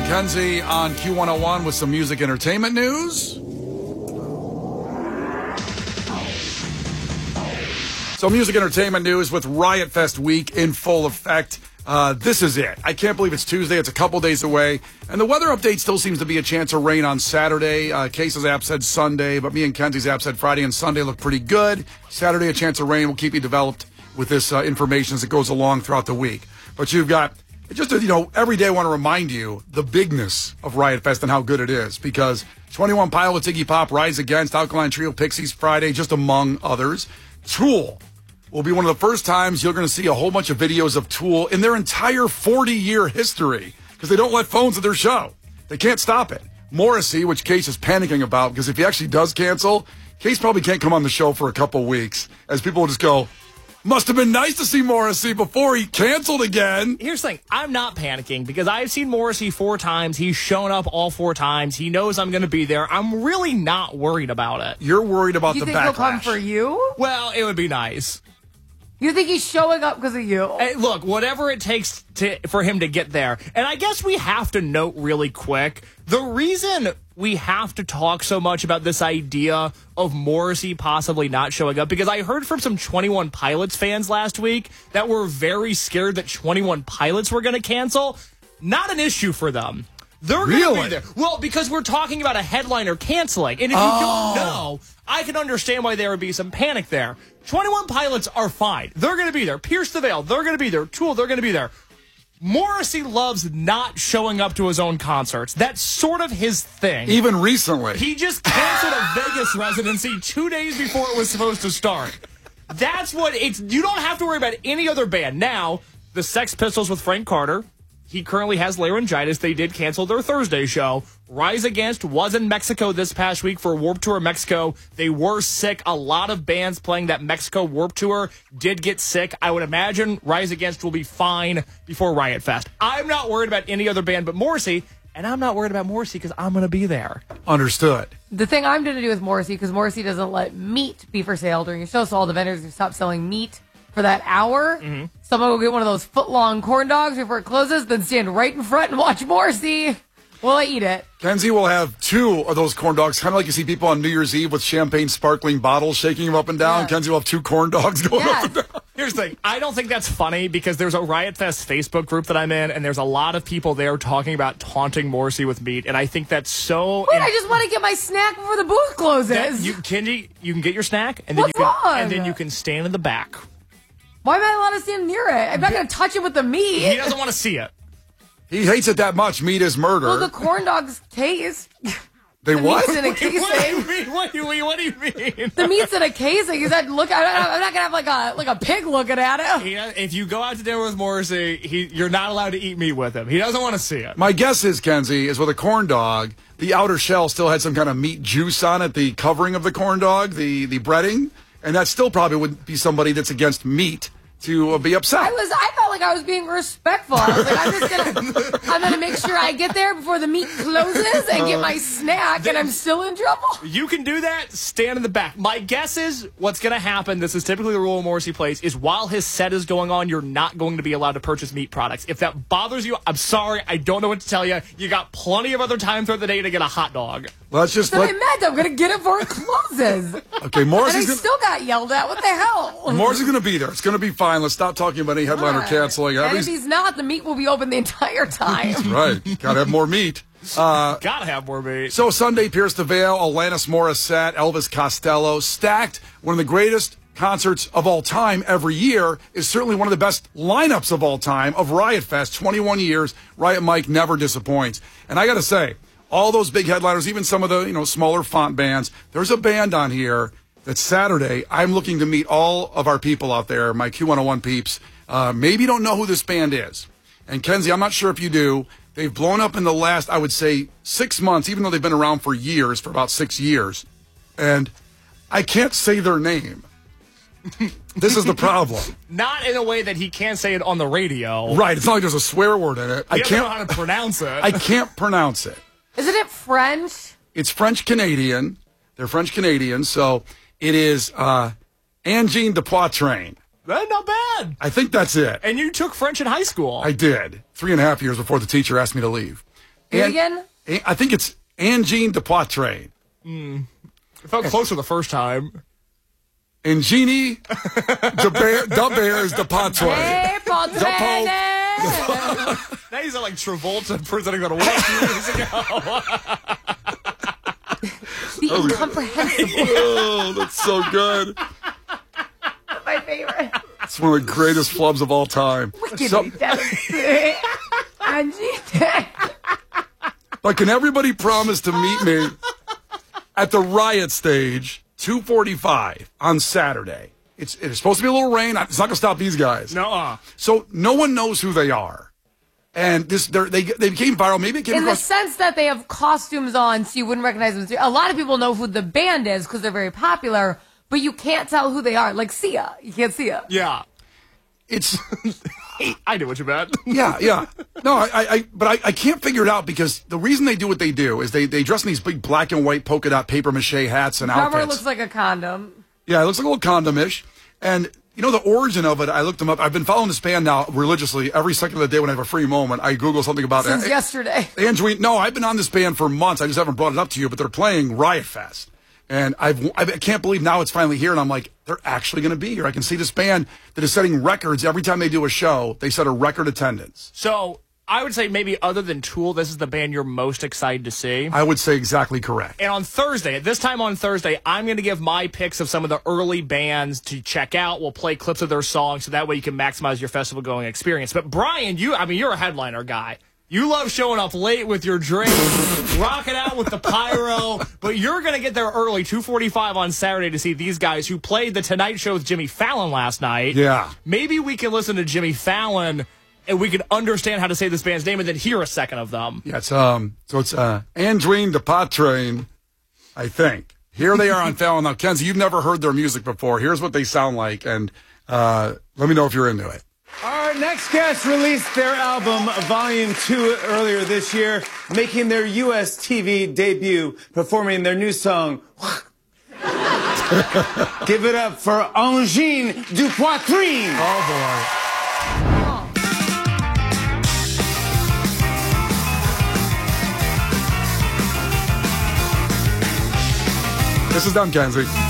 Kenzie on Q101 with some music entertainment news. So music entertainment news with Riot Fest week in full effect. This is it. I can't believe it's Tuesday. It's a couple days away. And the weather update still seems to be a chance of rain on Saturday. Case's app said Sunday, but me and Kenzie's app said Friday and Sunday look pretty good. Saturday, a chance of rain. We'll keep you developed with this information as it goes along throughout the week. But you've got, just, every day I want to remind you the bigness of Riot Fest and how good it is. Because 21 Pilots, Iggy Pop, Rise Against, Alkaline Trio, Pixies, Friday, just among others. Tool will be one of the first times you're going to see a whole bunch of videos of Tool in their entire 40-year history because they don't let phones at their show. They can't stop it. Morrissey, which Case is panicking about because if he actually does cancel, Case probably can't come on the show for a couple weeks as people will just go, must have been nice to see Morrissey before he canceled again. Here's the thing. I'm not panicking because I've seen Morrissey 4 times. He's shown up all 4 times. He knows I'm going to be there. I'm really not worried about it. You're worried about the backlash. You think he'll come for you? Well, it would be nice. You think he's showing up because of you? Hey, look, whatever it takes for him to get there. And I guess we have to note really quick, the reason we have to talk so much about this idea of Morrissey possibly not showing up, because I heard from some 21 Pilots fans last week that were very scared that 21 Pilots were going to cancel. Not an issue for them. They're going to be there. Well, because we're talking about a headliner canceling. And if you don't know, I can understand why there would be some panic there. 21 Pilots are fine. They're going to be there. Pierce the Veil, they're going to be there. Tool, they're going to be there. Morrissey loves not showing up to his own concerts. That's sort of his thing. Even recently. He just canceled a Vegas residency 2 days before it was supposed to start. That's what it's... You don't have to worry about any other band. Now, the Sex Pistols with Frank Carter... He currently has laryngitis. They did cancel their Thursday show. Rise Against was in Mexico this past week for Warped Tour Mexico. They were sick. A lot of bands playing that Mexico Warped Tour did get sick. I would imagine Rise Against will be fine before Riot Fest. I'm not worried about any other band but Morrissey, and I'm not worried about Morrissey because I'm going to be there. Understood. The thing I'm going to do with Morrissey, because Morrissey doesn't let meat be for sale during the show, so all the vendors have stopped selling meat for that hour. Someone will get one of those foot-long corn dogs before it closes, then stand right in front and watch Morrissey while I eat it. Kenzie will have 2 of those corn dogs, kind of like you see people on New Year's Eve with champagne sparkling bottles shaking them up and down. Yeah. Kenzie will have 2 corn dogs going up and down. Here's the thing. I don't think that's funny because there's a Riot Fest Facebook group that I'm in, and there's a lot of people there talking about taunting Morrissey with meat, and I think that's so... Wait, I just want to get my snack before the booth closes. Kenzie, you can get your snack, and then you can stand in the back. Why am I allowed to stand near it? I'm not going to touch it with the meat. He doesn't want to see it. He hates it that much. Meat is murder. Well, the corn dogs taste. They what? Meat's in a casing. What do you mean? The meat's in a casing. Is that look? I'm not gonna have like a pig looking at it. If you go out to dinner with Morrissey, you're not allowed to eat meat with him. He doesn't want to see it. My guess is, Kenzie, is with a corn dog, the outer shell still had some kind of meat juice on it, the covering of the corn dog, the breading, and that still probably would be somebody that's against meat to be upset. I felt like I was being respectful. I was like, I'm gonna make sure I get there before the meat closes and get my snack, and I'm still in trouble. You can do that. Stand in the back. My guess is what's gonna happen. This is typically the rule Morrissey plays. Is while his set is going on, you're not going to be allowed to purchase meat products. If that bothers you, I'm sorry. I don't know what to tell you. You got plenty of other time throughout the day to get a hot dog. Let's just. I meant I'm gonna get it before it closes. Okay, Morrissey's. And I still got yelled at. What the hell? Morrissey's gonna be there. It's gonna be fine. Let's stop talking about any headliner canceling. And if he's not, the meat will be open the entire time. That's right. Gotta have more meat. Gotta have more meat. So Sunday, Pierce the Veil, Alanis Morissette, Elvis Costello, stacked. One of the greatest concerts of all time every year is certainly one of the best lineups of all time of Riot Fest. 21 years, Riot Mike never disappoints. And I gotta say, all those big headliners, even some of the smaller font bands, there's a band on here that Saturday, I'm looking to meet all of our people out there, my Q101 peeps. Maybe you don't know who this band is. And Kenzie, I'm not sure if you do. They've blown up in the last, I would say, 6 months, even though they've been around for years, for about 6 years. And I can't say their name. This is the problem. Not in a way that he can't say it on the radio. Right. It's not like there's a swear word in it. I can't know how to pronounce it. I can't pronounce it. Isn't it French? It's French-Canadian. They're French-Canadian, so it is Angine de Poitrain. That's not bad. I think that's it. And you took French in high school. I did. 3.5 years before the teacher asked me to leave. Do it again? I think it's Angine de Poitrain. It felt closer the first time. Angini de Bears de Poitrain. Hey, Poitrain. Now you sound like Travolta presenting on a World years ago. The incomprehensible. Oh, that's so good. My favorite. It's one of the greatest flubs of all time. But can everybody promise to meet me at the Riot stage, 2:45 on Saturday? It's supposed to be a little rain. It's not going to stop these guys. Nuh-uh. So no one knows who they are. And they became viral. Maybe it came in the across... sense that they have costumes on, so you wouldn't recognize them. A lot of people know who the band is because they're very popular, but you can't tell who they are. Like Sia, you can't see it. Yeah. It's... I knew what you meant. Yeah. No, but I can't figure it out because the reason they do what they do is they dress in these big black and white polka dot paper mache hats and outfits. Trevor looks like a condom. Yeah, it looks like a little condom-ish. And, you know, the origin of it, I looked them up. I've been following this band now religiously every second of the day when I have a free moment. I Google something about it. Since yesterday. No, I've been on this band for months. I just haven't brought it up to you, but they're playing Riot Fest. And I can't believe now it's finally here. And I'm like, they're actually going to be here. I can see this band that is setting records every time they do a show. They set a record attendance. So I would say maybe other than Tool, this is the band you're most excited to see. I would say exactly correct. And on Thursday, at this time on Thursday, I'm going to give my picks of some of the early bands to check out. We'll play clips of their songs so that way you can maximize your festival going experience. But Brian, you're a headliner guy. You love showing up late with your drink, rocking out with the pyro, but you're going to get there early, 2:45 on Saturday, to see these guys who played the Tonight Show with Jimmy Fallon last night. Yeah. Maybe we can listen to Jimmy Fallon and we can understand how to say this band's name and then hear a second of them. Yeah, it's Angine de Poitrain, I think. Here they are on Fallon. Now, Kenzie, you've never heard their music before. Here's what they sound like, and let me know if you're into it. Our next guest released their album Volume 2 earlier this year, making their U.S. TV debut, performing their new song. Give it up for Angine de Poitrain. Oh, boy. This is them, Kenzie.